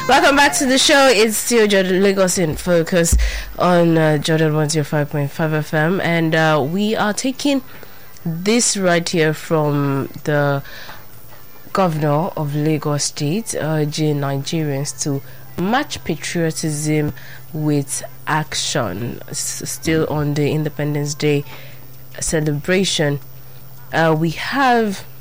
Welcome back to the show. It's still Jordan Lagos in Focus on Jordan 105.5 FM, and we are taking this right here from the governor of Lagos State, urging Nigerians to match patriotism with action. Still on the Independence Day celebration, we have